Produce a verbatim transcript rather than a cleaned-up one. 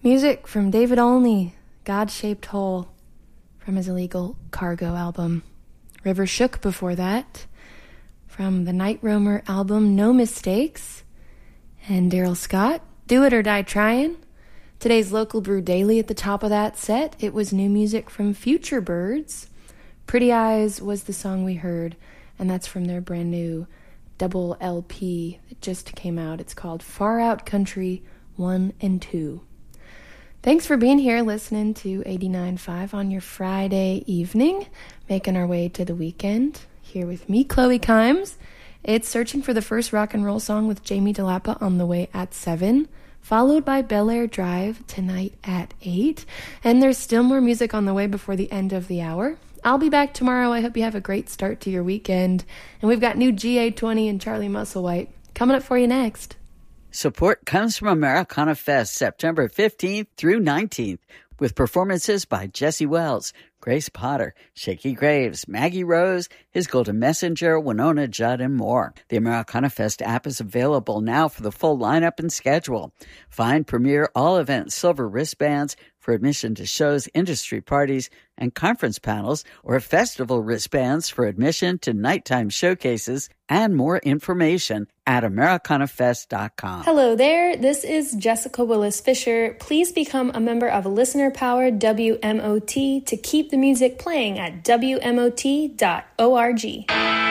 Music from David Olney, God-Shaped Hole, from his Illegal Cargo album. River Shook before that, from the Night Roamer album No Mistakes. And Daryl Scott, Do It or Die Tryin'. Today's Local Brew Daily at the top of that set. It was new music from Future Birds. Pretty Eyes was the song we heard, and that's from their brand new double L P that just came out. It's called Far Out Country one and two. Thanks for being here listening to eighty-nine point five on your Friday evening, making our way to the weekend. Here with me, Chloe Kimes. It's Searching for the First Rock and Roll Song with Jamie DeLappa on the way at seven, followed by Bel Air Drive tonight at eight. And there's still more music on the way before the end of the hour. I'll be back tomorrow. I hope you have a great start to your weekend. And we've got new G A twenty and Charlie Musselwhite coming up for you next. Support comes from Americana Fest, September fifteenth through nineteenth, with performances by Jesse Wells, Grace Potter, Shakey Graves, Maggie Rose, His Golden Messenger, Winona Judd, and more. The Americana Fest app is available now for the full lineup and schedule. Find Premier All Event Silver wristbands for admission to shows, industry parties, and conference panels, or festival wristbands for admission to nighttime showcases, and more information at americana fest dot com. Hello there, this is Jessica Willis Fisher. Please become a member of listener-powered W M O T to keep the music playing at W M O T dot org.